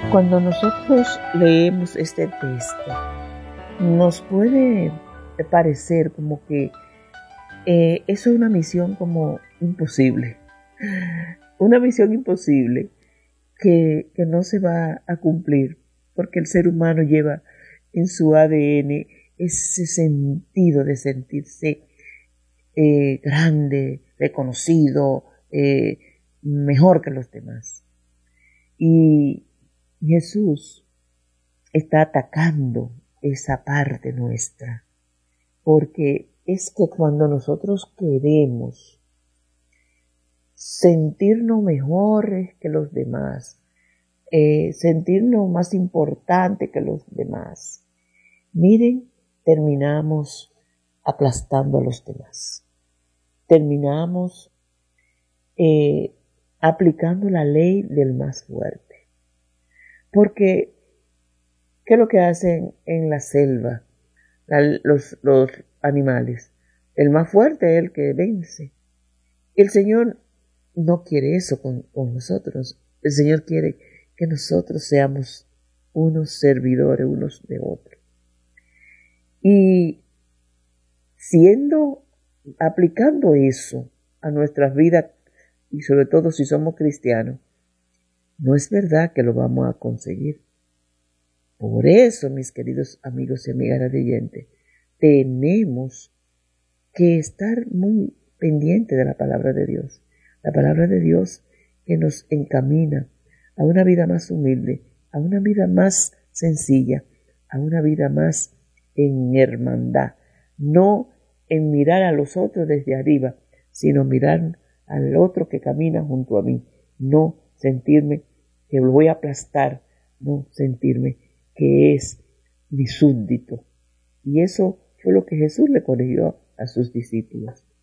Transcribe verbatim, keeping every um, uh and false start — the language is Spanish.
Cuando nosotros leemos este texto, nos puede parecer como que eh, eso es una misión como imposible. Una misión imposible que, que no se va a cumplir, porque el ser humano lleva en su A D N ese sentido de sentirse eh, grande, reconocido, eh, mejor que los demás. Y Jesús está atacando esa parte nuestra, porque es que cuando nosotros queremos sentirnos mejores que los demás, eh, sentirnos más importantes que los demás, miren, terminamos aplastando a los demás. Terminamos eh, aplicando la ley del más fuerte. Porque, ¿qué es lo que hacen en la selva la, los, los animales? El más fuerte es el que vence. El Señor no quiere eso con, con nosotros. El Señor quiere que nosotros seamos unos servidores unos de otros. Y siendo, aplicando eso a nuestras vidas, y sobre todo si somos cristianos, no es verdad que lo vamos a conseguir. Por eso, mis queridos amigos y amigas radioyentes, tenemos que estar muy pendientes de la palabra de Dios. La palabra de Dios que nos encamina a una vida más humilde, a una vida más sencilla, a una vida más en hermandad. No en mirar a los otros desde arriba, sino mirar al otro que camina junto a mí. No sentirme que lo voy a aplastar, no sentirme que es mi súbdito. Y eso fue lo que Jesús le corrigió a sus discípulos.